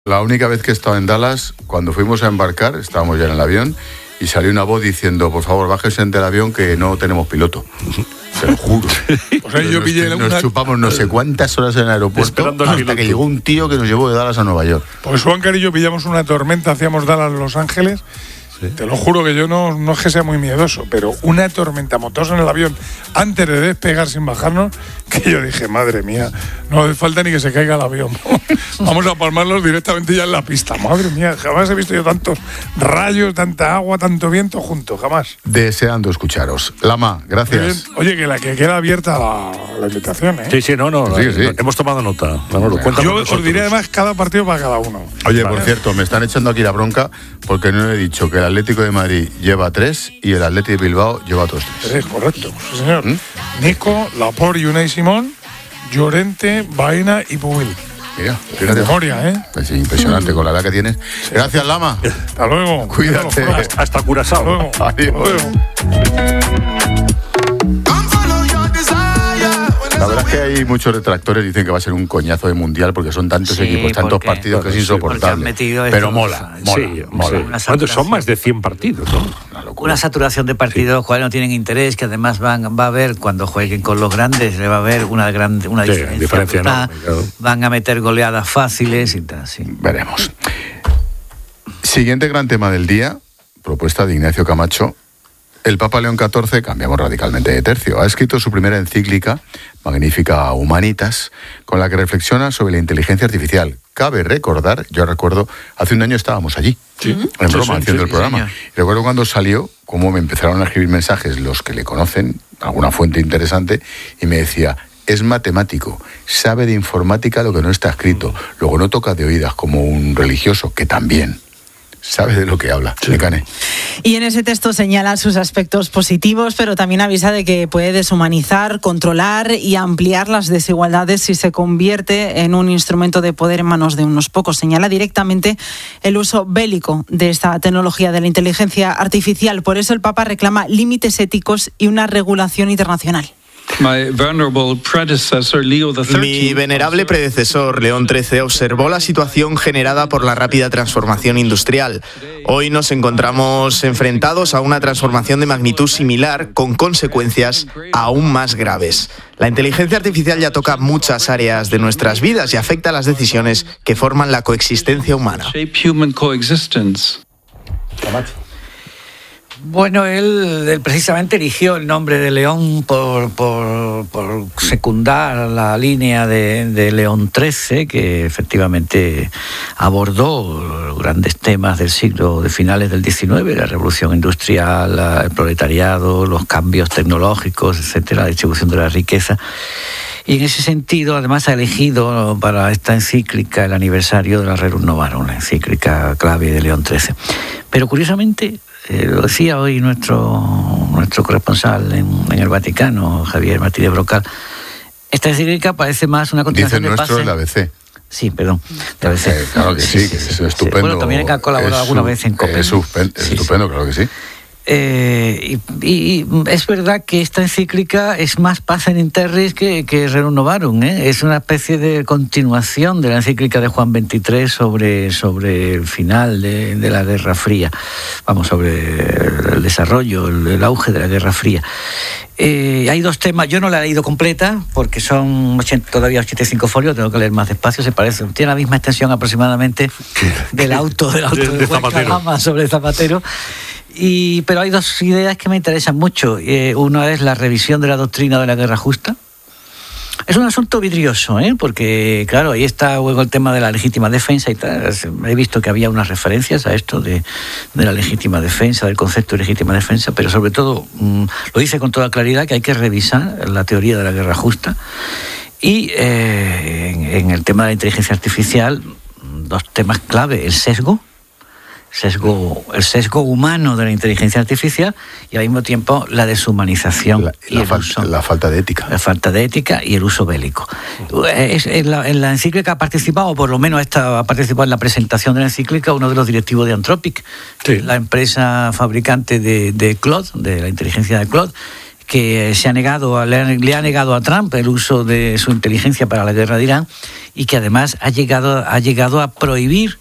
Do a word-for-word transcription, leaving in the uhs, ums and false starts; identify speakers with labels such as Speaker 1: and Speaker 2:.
Speaker 1: La única vez que he estado en Dallas, cuando fuimos a embarcar, estábamos ya en el avión, y salió una voz diciendo, por favor, bájese del avión que no tenemos piloto. Se lo juro.
Speaker 2: O sea, yo
Speaker 1: nos,
Speaker 2: pillé
Speaker 1: nos
Speaker 2: una...
Speaker 1: chupamos no sé cuántas horas en el aeropuerto hasta que llegó un tío que nos llevó de Dallas a Nueva York.
Speaker 2: Pues Juan y yo pillamos una tormenta, hacíamos Dallas Los Ángeles. Sí. Te lo juro que yo no, no es que sea muy miedoso, pero una tormenta motosa en el avión antes de despegar sin bajarnos, que yo dije, madre mía, no hace falta ni que se caiga el avión. Vamos a palmarlos directamente ya en la pista. Madre mía, jamás he visto yo tantos rayos, tanta agua, tanto viento juntos, jamás.
Speaker 1: Deseando escucharos. Lama, gracias.
Speaker 2: Oye, que la que queda abierta la, la invitación, ¿eh?
Speaker 3: Sí, sí, no, no,
Speaker 1: sí, sí.
Speaker 3: hemos tomado nota. Manolo,
Speaker 2: yo os diré además cada partido para cada uno.
Speaker 1: Oye, ¿vale? Por cierto, me están echando aquí la bronca porque no he dicho que el Atlético de Madrid lleva tres y el Atlético de Bilbao lleva otros tres.
Speaker 2: Tres, correcto, sí, señor. ¿Mm? Nico, Laporte y Unai Simón, Llorente, Baena y Pubil.
Speaker 1: Mira, fíjate.
Speaker 2: Memoria, ¿eh?
Speaker 1: Pues sí, impresionante con la edad que tienes. Gracias, Lama.
Speaker 2: Hasta luego.
Speaker 1: Cuídate.
Speaker 3: Hasta, hasta Curazao.
Speaker 2: Hasta luego. Adiós.
Speaker 1: La verdad es que hay muchos detractores, dicen que va a ser un coñazo de mundial porque son tantos
Speaker 4: sí,
Speaker 1: equipos, tantos
Speaker 4: porque,
Speaker 1: partidos que es insoportable.
Speaker 4: Pero
Speaker 1: mola, mola,
Speaker 3: sí,
Speaker 1: mola.
Speaker 3: Sí. Son más de cien partidos, ¿no?
Speaker 4: Una, una saturación de partidos, sí. Jugadores no tienen interés, que además van, va a haber, cuando jueguen con los grandes, le va a haber una, gran, una sí, diferencia.
Speaker 3: diferencia enorme, claro.
Speaker 4: Van a meter goleadas fáciles y tal, sí.
Speaker 1: Veremos. Siguiente gran tema del día, propuesta de Ignacio Camacho. El Papa León catorce, cambiamos radicalmente de tercio, ha escrito su primera encíclica, Magnificat Humanitas, con la que reflexiona sobre la inteligencia artificial. Cabe recordar, yo recuerdo, hace un año estábamos allí, sí. en broma, sí, sí, haciendo sí, el programa. Sí, recuerdo cuando salió, cómo me empezaron a escribir mensajes los que le conocen, alguna fuente interesante, y me decía, es matemático, sabe de informática lo que no está escrito, luego no toca de oídas como un religioso, que también sabe de lo que habla. Sí. Necane.
Speaker 5: Y en ese texto señala sus aspectos positivos, pero también avisa de que puede deshumanizar, controlar y ampliar las desigualdades si se convierte en un instrumento de poder en manos de unos pocos. Señala directamente el uso bélico de esta tecnología de la inteligencia artificial. Por eso el Papa reclama límites éticos y una regulación internacional.
Speaker 6: Mi venerable predecesor, León trece, observó la situación generada por la rápida transformación industrial. Hoy nos encontramos enfrentados a una transformación de magnitud similar, con consecuencias aún más graves. La inteligencia artificial ya toca muchas áreas de nuestras vidas y afecta a las decisiones que forman la coexistencia humana.
Speaker 4: Bueno, él, él precisamente eligió el nombre de León por, por, por secundar la línea de, de León trece, que efectivamente abordó grandes temas del siglo de finales del diecinueve, la revolución industrial, el proletariado, los cambios tecnológicos, etcétera, la distribución de la riqueza. Y en ese sentido, además, ha elegido para esta encíclica el aniversario de la Rerum Novarum, la encíclica clave de León trece. Pero curiosamente, eh, lo decía hoy nuestro, nuestro corresponsal en, en el Vaticano, Javier Martínez Brocal, esta encíclica parece más una continuación
Speaker 1: Dice
Speaker 4: de
Speaker 1: nuestro
Speaker 4: Pase.
Speaker 1: del A B C.
Speaker 4: Sí, perdón, de A B C.
Speaker 1: Eh, claro que sí, que es estupendo.
Speaker 4: Sí. Bueno, también ha colaborado
Speaker 1: es
Speaker 4: alguna
Speaker 1: su,
Speaker 4: vez en COPE.
Speaker 1: Es, supen, es sí, estupendo, sí. Claro que sí.
Speaker 4: Eh, y, y es verdad que esta encíclica es más Pacem in Terris que, que Rerum Novarum, ¿eh? Es una especie de continuación de la encíclica de Juan veintitrés sobre, sobre el final de, de la Guerra Fría, vamos, sobre el desarrollo, el, el auge de la Guerra Fría. Eh, hay dos temas, yo no la he leído completa porque son ochenta, todavía ochenta y cinco folios, tengo que leer más despacio, se parece, tiene la misma extensión aproximadamente del auto, del auto de, de, de Zapatero. Sobre Zapatero. Y, pero hay dos ideas que me interesan mucho. Eh, una es la revisión de la doctrina de la guerra justa. Es un asunto vidrioso, ¿eh? Porque, claro, ahí está luego el tema de la legítima defensa y tal. He visto que había unas referencias a esto de, de la legítima defensa, del concepto de legítima defensa, pero sobre todo mmm, lo dice con toda claridad que hay que revisar la teoría de la guerra justa. Y eh, en, en el tema de la inteligencia artificial, dos temas clave: el sesgo. Sesgo, el sesgo humano de la inteligencia artificial y al mismo tiempo la deshumanización
Speaker 1: la,
Speaker 4: y
Speaker 1: la,
Speaker 4: el
Speaker 1: fal,
Speaker 4: uso,
Speaker 1: la falta de ética
Speaker 4: la falta de ética y el uso bélico. Es, en, la, en la encíclica ha participado, o por lo menos esta, ha participado en la presentación de la encíclica uno de los directivos de Anthropic, sí. La empresa fabricante de, de Claude, de la inteligencia de Claude, que se ha negado, a, le, ha, le ha negado a Trump el uso de su inteligencia para la guerra de Irán y que además ha llegado, ha llegado a prohibir